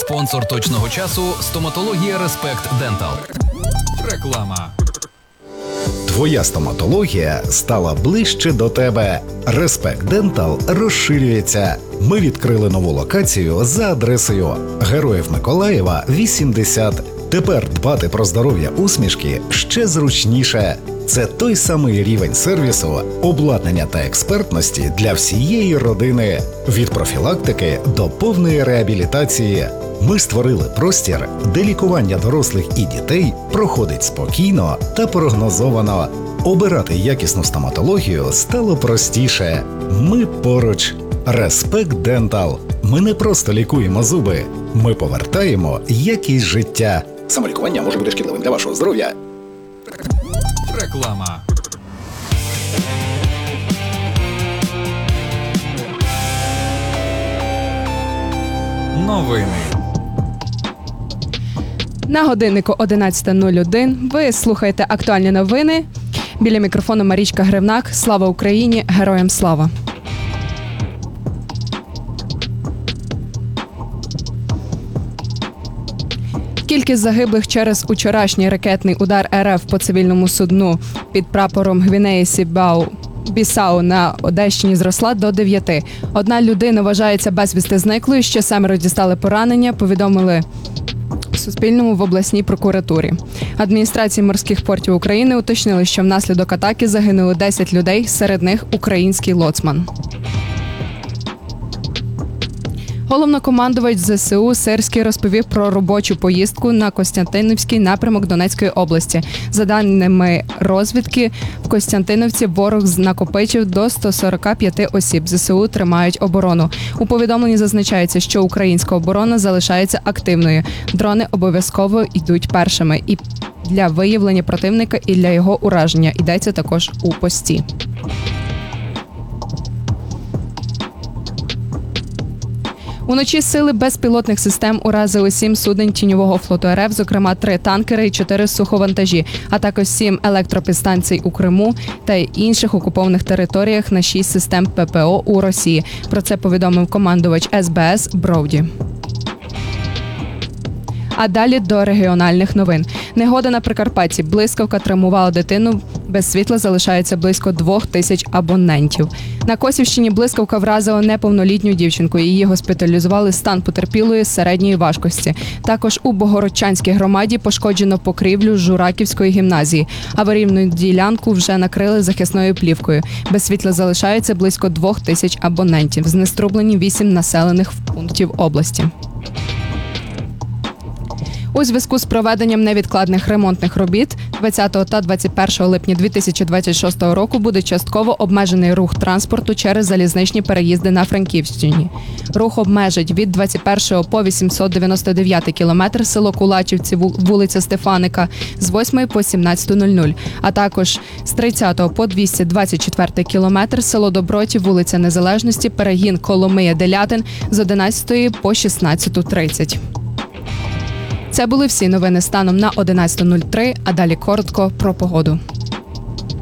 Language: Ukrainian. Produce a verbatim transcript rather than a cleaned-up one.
Спонсор точного часу – стоматологія Респект Дентал. Реклама. Твоя стоматологія стала ближче до тебе. Респект Дентал розширюється. Ми відкрили нову локацію за адресою Героїв Миколаєва, вісімдесят. Тепер дбати про здоров'я усмішки ще зручніше. Це той самий рівень сервісу, обладнання та експертності для всієї родини. Від профілактики до повної реабілітації. Ми створили простір, де лікування дорослих і дітей проходить спокійно та прогнозовано. Обирати якісну стоматологію стало простіше. Ми поруч. Респект Дентал. Ми не просто лікуємо зуби. Ми повертаємо якість життя. Самолікування може бути шкідливим для вашого здоров'я. Реклама. Новини. На годиннику одинадцята нуль один ви слухаєте актуальні новини. Біля мікрофону Марічка Гривнак. Слава Україні! Героям слава! Кількість загиблих через учорашній ракетний удар РФ по цивільному судну під прапором Гвінеї Сібау Бісау на Одещині зросла до дев'яти. Одна людина вважається безвісти зниклою, ще семеро дістали поранення, повідомили Суспільному в обласній прокуратурі. Адміністрації морських портів України уточнили, що внаслідок атаки загинули десять людей, серед них український лоцман. Головнокомандувач ЗСУ Сирський розповів про робочу поїздку на Костянтинівський напрямок Донецької області. За даними розвідки, в Костянтинівці ворог накопичив до ста сорока п'яти осіб. ЗСУ тримають оборону. У повідомленні зазначається, що українська оборона залишається активною. Дрони обов'язково йдуть першими і для виявлення противника, і для його ураження. Йдеться також у пості. Уночі сили безпілотних систем уразили сім суден тіньового флоту РФ, зокрема три танкери і чотири суховантажі, а також сім електропідстанцій у Криму та інших окупованих територіях на шість систем ППО у Росії. Про це повідомив командувач ес бе ес Броуді. А далі до регіональних новин. Негода на Прикарпатті. Блискавка травмувала дитину. Без світла залишається близько двох тисяч абонентів. На Косівщині блискавка вразила неповнолітню дівчинку. Її госпіталізували, стан потерпілої середньої важкості. Також у Богородчанській громаді пошкоджено покрівлю Жураківської гімназії. Аварійну ділянку вже накрили захисною плівкою. Без світла залишається близько двох тисяч абонентів. Знеструблені вісім населених пунктів області. У зв'язку з проведенням невідкладних ремонтних робіт двадцятого та двадцять першого липня дві тисячі двадцять шостого року буде частково обмежений рух транспорту через залізничні переїзди на Франківщині. Рух обмежить від двадцять першого по вісімсот дев'яносто дев'ятий кілометр село Кулачівці, вулиця Стефаника з восьмої по сімнадцяту нуль нуль, а також з тридцятого по двісті двадцять четвертий кілометр село Добротів, вулиця Незалежності, перегін Коломия-Делятин з одинадцятої по шістнадцяту тридцять. Це були всі новини станом на одинадцяту нуль три, а далі коротко про погоду.